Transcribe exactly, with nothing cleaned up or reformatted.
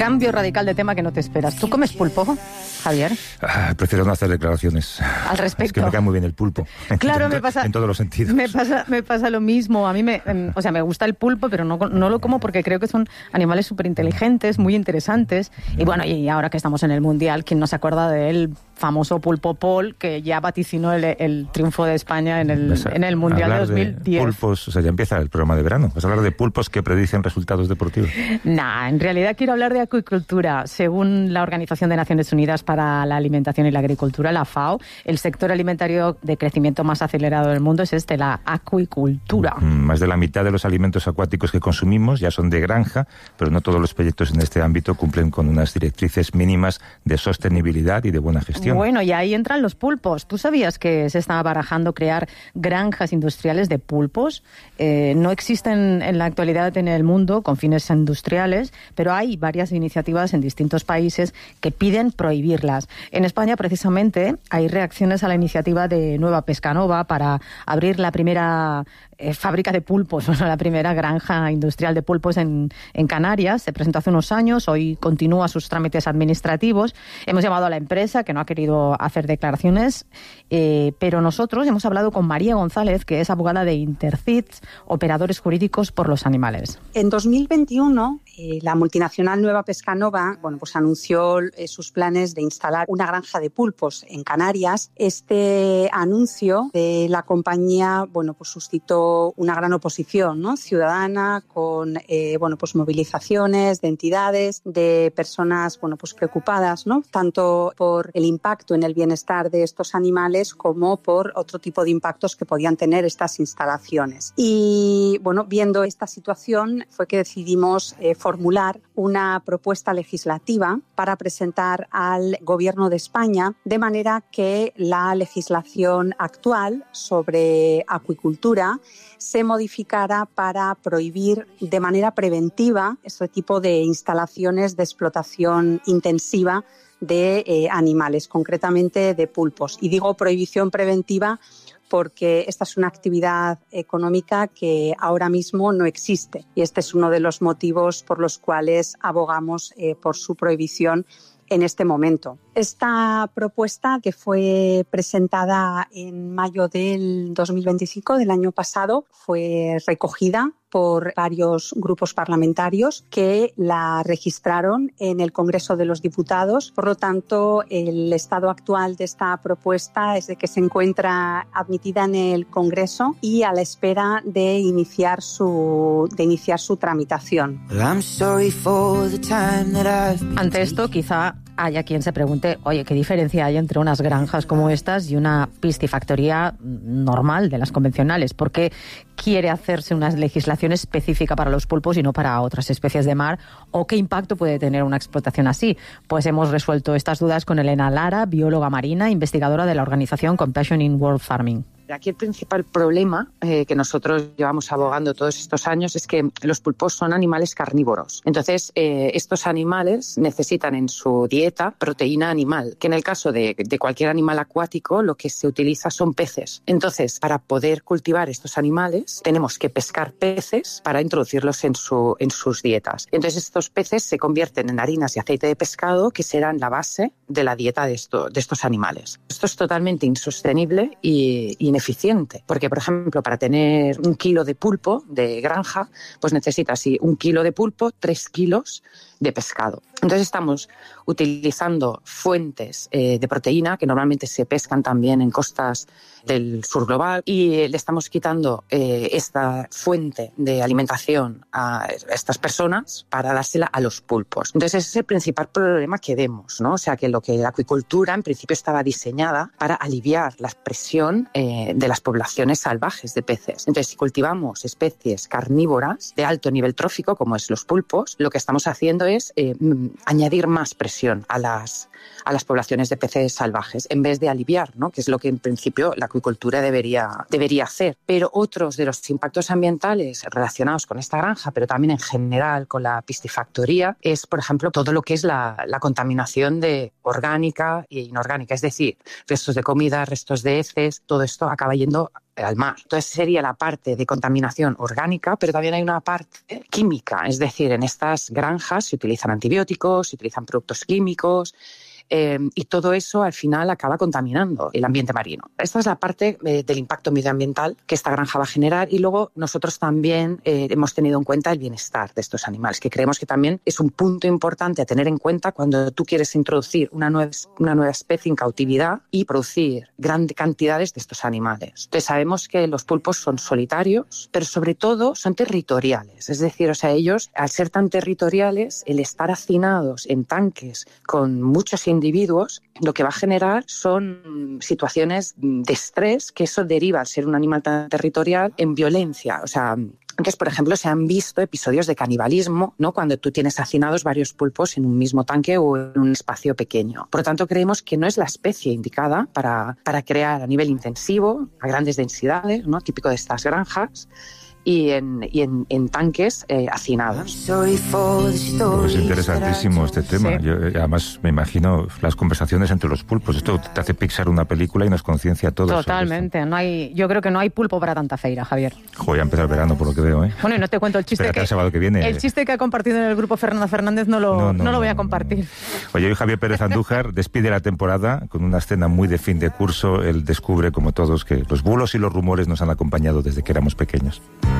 Cambio radical de tema que no te esperas. ¿Tú comes pulpo, Javier? Ah, prefiero no hacer declaraciones al respecto. Es que me cae muy bien el pulpo. Claro, en, me pasa en todos los sentidos. Me pasa, me pasa lo mismo. A mí me, o sea, me gusta el pulpo, pero no, no lo como porque creo que son animales súper inteligentes, muy interesantes. Y bueno, y ahora que estamos en el Mundial, ¿quién no se acuerda del famoso Pulpo Paul, que ya vaticinó el, el triunfo de España en el, a, en el Mundial de dos mil diez? De pulpos, o sea, ya empieza el programa de verano. ¿Vas a hablar de pulpos que predicen resultados deportivos? Nah, en realidad quiero hablar de acuicultura. Según la Organización de Naciones Unidas para la Alimentación y la Agricultura, la FAO, el sector alimentario de crecimiento más acelerado del mundo es este, la acuicultura. Más de la mitad de los alimentos acuáticos que consumimos ya son de granja, pero no todos los proyectos en este ámbito cumplen con unas directrices mínimas de sostenibilidad y de buena gestión. Bueno, y ahí entran los pulpos. ¿Tú sabías que se estaba barajando crear granjas industriales de pulpos? Eh, no existen en la actualidad en el mundo con fines industriales, pero hay varias iniciativas en distintos países que piden prohibirlas. En España, precisamente, hay reacciones a la iniciativa de Nueva Pescanova para abrir la primera eh, fábrica de pulpos, o sea, la primera granja industrial de pulpos en, en Canarias. Se presentó hace unos años, hoy continúa sus trámites administrativos. Hemos llamado a la empresa, que no ha querido hacer declaraciones, eh, pero nosotros hemos hablado con María González, que es abogada de Intercits, operadores jurídicos por los animales. En dos mil veintiuno, eh, la multinacional Nueva Pescanova, bueno, pues anunció eh, sus planes de instalar una granja de pulpos en Canarias. Este anuncio de la compañía, bueno, pues suscitó una gran oposición, ¿no?, ciudadana, con eh, bueno, pues movilizaciones de entidades, de personas, bueno, pues preocupadas, ¿no?, tanto por el impacto en el bienestar de estos animales como por otro tipo de impactos que podían tener estas instalaciones. Y bueno, viendo esta situación fue que decidimos eh, formular una propuesta legislativa para presentar al Gobierno de España, de manera que la legislación actual sobre acuicultura se modificara para prohibir de manera preventiva este tipo de instalaciones de explotación intensiva de eh, animales, concretamente de pulpos. Y digo prohibición preventiva porque esta es una actividad económica que ahora mismo no existe. Y este es uno de los motivos por los cuales abogamos eh, por su prohibición en este momento. Esta propuesta, que fue presentada en mayo del dos mil veinticinco, del año pasado, fue recogida por varios grupos parlamentarios que la registraron en el Congreso de los Diputados. Por lo tanto, el estado actual de esta propuesta es de que se encuentra admitida en el Congreso y a la espera de iniciar su, de iniciar su tramitación. Ante esto, quizá haya quien se pregunte, oye, ¿qué diferencia hay entre unas granjas como estas y una piscifactoría normal de las convencionales? ¿Por qué quiere hacerse una legislación específica para los pulpos y no para otras especies de mar? ¿O qué impacto puede tener una explotación así? Pues hemos resuelto estas dudas con Elena Lara, bióloga marina, investigadora de la organización Compassion in World Farming. Aquí el principal problema eh, que nosotros llevamos abogando todos estos años es que los pulpos son animales carnívoros. Entonces, eh, estos animales necesitan en su dieta proteína animal, que en el caso de, de cualquier animal acuático lo que se utiliza son peces. Entonces, para poder cultivar estos animales, tenemos que pescar peces para introducirlos en, su, en sus dietas. Entonces, estos peces se convierten en harinas y aceite de pescado, que serán la base de la dieta de, esto, de estos animales. Esto es totalmente insostenible y ineficiente. Eficiente, porque por ejemplo para tener un kilo de pulpo de granja pues necesitas sí, un kilo de pulpo, tres kilos de pescado. Entonces estamos utilizando fuentes eh, de proteína que normalmente se pescan también en costas del sur global y eh, le estamos quitando eh, esta fuente de alimentación a estas personas para dársela a los pulpos. Entonces ese es el principal problema que vemos, ¿no? O sea que lo que la acuicultura en principio estaba diseñada para aliviar la presión eh, de las poblaciones salvajes de peces. Entonces si cultivamos especies carnívoras de alto nivel trófico como es los pulpos, lo que estamos haciendo es eh, añadir más presión a las, a las poblaciones de peces salvajes en vez de aliviar, ¿no? Que es lo que en principio la acuicultura debería, debería hacer. Pero otros de los impactos ambientales relacionados con esta granja, pero también en general con la piscifactoría, es, por ejemplo, todo lo que es la, la contaminación de orgánica e inorgánica, es decir, restos de comida, restos de heces, todo esto acaba yendo al mar. Entonces sería la parte de contaminación orgánica, pero también hay una parte química, es decir, en estas granjas se utilizan antibióticos, se utilizan productos químicos, Eh, y todo eso al final acaba contaminando el ambiente marino. Esta es la parte eh, del impacto medioambiental que esta granja va a generar, y luego nosotros también eh, hemos tenido en cuenta el bienestar de estos animales, que creemos que también es un punto importante a tener en cuenta cuando tú quieres introducir una nueva, una nueva especie en cautividad y producir grandes cantidades de estos animales. Entonces sabemos que los pulpos son solitarios, pero sobre todo son territoriales, es decir, o sea, ellos al ser tan territoriales, el estar hacinados en tanques con muchos individuos, lo que va a generar son situaciones de estrés, que eso deriva, al ser un animal tan territorial, en violencia. O sea, entonces, por ejemplo, se han visto episodios de canibalismo, ¿no?, cuando tú tienes hacinados varios pulpos en un mismo tanque o en un espacio pequeño. Por lo tanto, creemos que no es la especie indicada para, para crear a nivel intensivo, a grandes densidades, ¿no?, típico de estas granjas, y en, y en, en tanques eh, hacinados. Pues interesantísimo este tema. Sí. Yo, además, me imagino las conversaciones entre los pulpos. Esto te hace Pixar una película y nos conciencia a todos. Totalmente. No hay, yo creo que no hay pulpo para tanta feira, Javier. Joder, ya empieza el verano, por lo que veo, ¿eh? Bueno, y no te cuento el chiste Espérate que... al sábado que viene. El chiste que ha compartido en el grupo Fernanda Fernández no lo, no, no, no lo voy a compartir. No, no. Oye, hoy Javier Pérez Andújar despide la temporada con una escena muy de fin de curso. Él descubre, como todos, que los bulos y los rumores nos han acompañado desde que éramos pequeños.